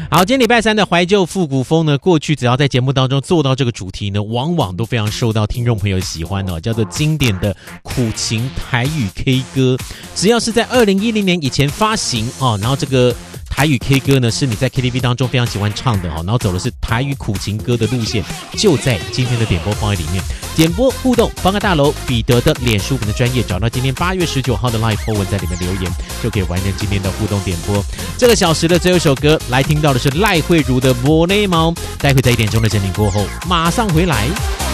好，今天礼拜三的怀旧复古风呢，过去只要在节目当中做到这个主题呢，往往都非常受到听众朋友喜欢哦，叫做经典的苦情台语 K 歌。只要是在2010年以前发行哦，然后这个台语 K 歌呢，是你在 KTV 当中非常喜欢唱的哦，然后走的是台语苦情歌的路线，就在今天的点播方案里面。点播互动，方格大楼彼得的脸书粉的专页找到今天8月19号的 live po 文，在里面留言就可以完成今天的互动点播。这个小时的最后一首歌来听到的是赖慧如的《摩内猫》，待会在1点钟的整理过后马上回来。